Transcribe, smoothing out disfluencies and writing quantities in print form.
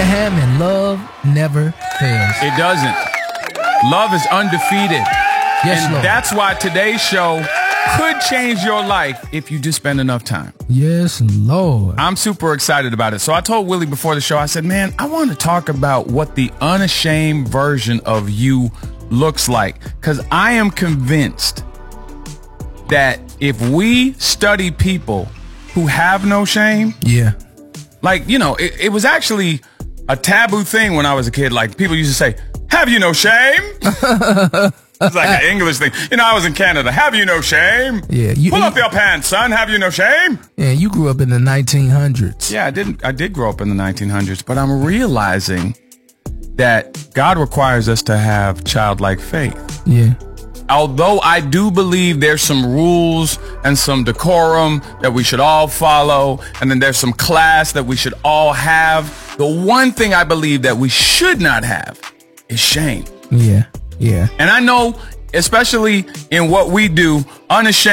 Abraham, and love never fails. It doesn't. Love is undefeated. Yes, and Lord. that's why today's show could change your life if you just spend enough time. Yes, Lord. I'm super excited about it. So I told Willie before the show, I said, man, I want to talk about what the unashamed version of you looks like. Because I am convinced that if we study people who have no shame, Yeah. like, you know, it was actually a taboo thing when I was a kid. Like, people used to say, have you no shame? It's like an English thing. You know, I was in Canada. Have you no shame? Yeah. Pull up your pants, son. Have you no shame? Yeah, you grew up in the 1900s. Yeah, I did grow up in the 1900s, but I'm realizing that God requires us to have childlike faith. Yeah. Although I do believe there's some rules and some decorum that we should all follow, and then there's some class that we should all have, the one thing I believe that we should not have is shame. Yeah. Yeah. And I know, especially in what we do, unashamed